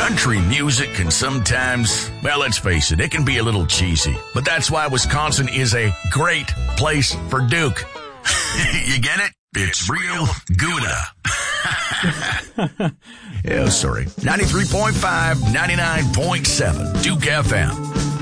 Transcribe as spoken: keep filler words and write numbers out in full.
Country music can sometimes, well, let's face it, it can be a little cheesy. But that's why Wisconsin is a great place for Duke. You get it? It's real Gouda. Yeah, sorry. ninety-three point five, ninety-nine point seven, Duke F M.